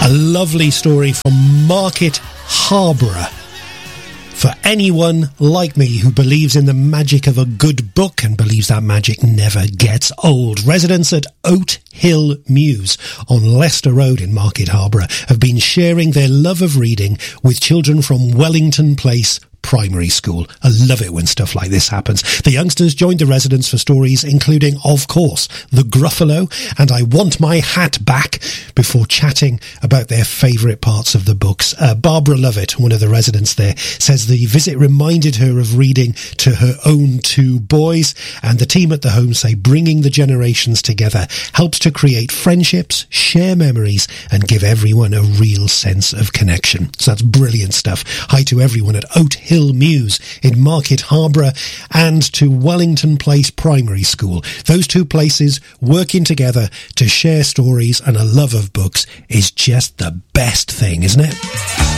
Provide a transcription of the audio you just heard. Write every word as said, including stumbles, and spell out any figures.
lovely story from Market Harborough. For anyone like me who believes in the magic of a good book and believes that magic never gets old, residents at Oat Hill Mews on Leicester Road in Market Harborough have been sharing their love of reading with children from Wellington Place Primary School. I love it when stuff like this happens. The youngsters joined the residents for stories including, of course, The Gruffalo and I Want My Hat Back, before chatting about their favourite parts of the books. Uh, Barbara Lovett, one of the residents there, says the visit reminded her of reading to her own two boys, and the team at the home say bringing the generations together helps to create friendships, share memories, and give everyone a real sense of connection. So that's brilliant stuff. Hi to everyone at Oat Hill Mews in Market Harborough and to Wellington Place Primary School. Those two places working together to share stories and a love of books is just the best thing, isn't it?